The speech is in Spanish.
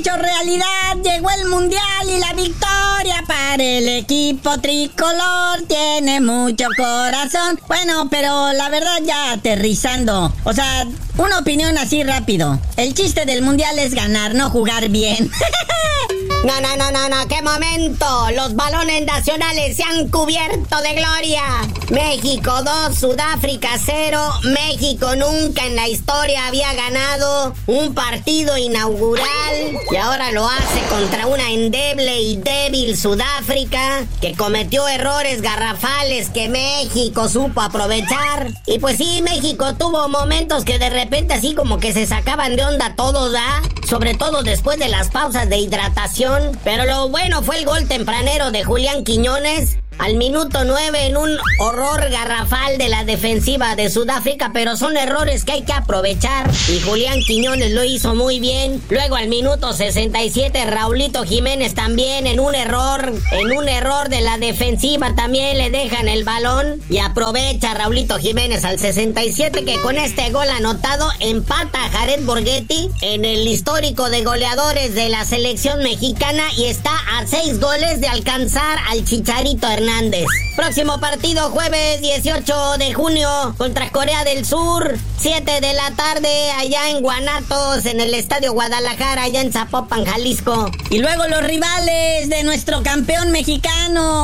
Hecho realidad, llegó el mundial y la victoria para el equipo tricolor. Tiene mucho corazón. Bueno, pero la verdad ya aterrizando. O sea, una opinión así rápido. El chiste del mundial es ganar, no jugar bien. No, qué momento. Los balones nacionales se han cubierto de gloria. México 2, Sudáfrica 0. México nunca en la historia había ganado un partido inaugural y ahora lo hace contra una endeble y débil Sudáfrica que cometió errores garrafales que México supo aprovechar. Y pues sí, México tuvo momentos que de repente así como que se sacaban de onda todos, ¿ah? Sobre todo después de las pausas de hidratación. Pero lo bueno fue el gol tempranero de Julián Quiñones al minuto 9 en un horror garrafal de la defensiva de Sudáfrica, pero son errores que hay que aprovechar y Julián Quiñones lo hizo muy bien. Luego al minuto 67 Raulito Jiménez también en un error de la defensiva también le dejan el balón y aprovecha Raulito Jiménez al 67 que con este gol anotado empata a Jared Borghetti en el histórico de goleadores de la selección mexicana y está a 6 goles de alcanzar al Chicharito Hernández. Próximo partido jueves 18 de junio contra Corea del Sur, 7 de la tarde allá en Guanatos, en el Estadio Guadalajara, allá en Zapopan, Jalisco. Y luego los rivales de nuestro campeón mexicano.